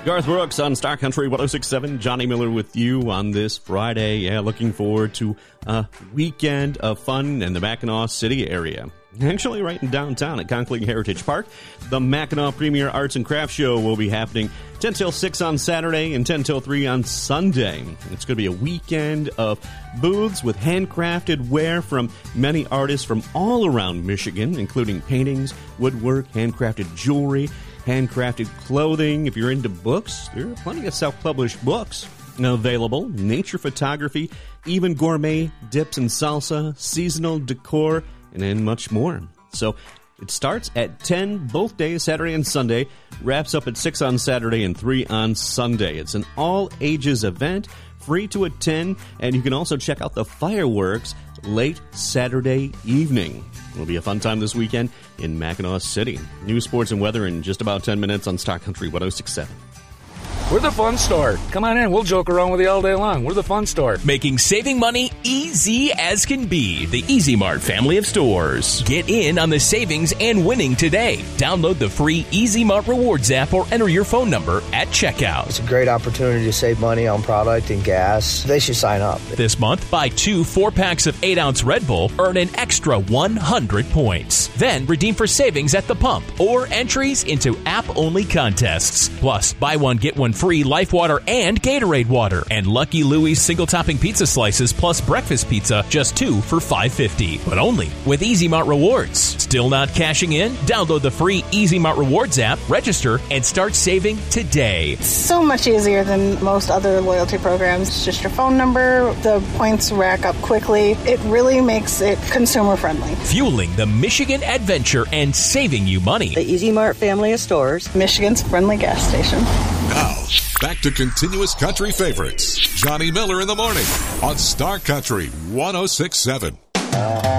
Garth Brooks on Star Country 106.7. Johnny Miller with you on this Friday. Yeah, looking forward to a weekend of fun in the Mackinac City area. Actually, right in downtown at Conkling Heritage Park, the Mackinac Premier Arts and Crafts Show will be happening 10 till 6 on Saturday and 10 till 3 on Sunday. It's going to be a weekend of booths with handcrafted wear from many artists from all around Michigan, including paintings, woodwork, handcrafted jewelry, handcrafted clothing. If you're into books, there are plenty of self-published books available. Nature photography, even gourmet dips and salsa, seasonal decor, and then much more. So it starts at 10 both days, Saturday and Sunday, wraps up at 6 on Saturday and 3 on Sunday. It's an all-ages event, free to attend, and you can also check out the fireworks late Saturday evening. It'll be a fun time this weekend in Mackinac City. News, sports, and weather in just about 10 minutes on Star Country 106.7. We're the fun store. Come on in. We'll joke around with you all day long. We're the fun store. Making saving money easy as can be. The Easy Mart family of stores. Get in on the savings and winning today. Download the free Easy Mart Rewards app or enter your phone number at checkout. It's a great opportunity to save money on product and gas. They should sign up. This month, buy 2 4-packs of 8-ounce Red Bull, earn an extra 100 points. Then redeem for savings at the pump or entries into app-only contests. Plus, buy one, get one free Life Water and Gatorade water, and Lucky Louie's single topping pizza slices plus breakfast pizza, just 2 for $5.50, but only with Easy Mart Rewards. Still not cashing in? Download the free Easy Mart Rewards app, register, and start saving today. So much easier than most other loyalty programs. It's just your phone number. The points rack up quickly. It really makes it consumer friendly. Fueling the Michigan adventure and saving you money. The Easy Mart family of stores. Michigan's friendly gas station. Now, back to continuous country favorites. Johnny Miller in the morning on Star Country 106.7.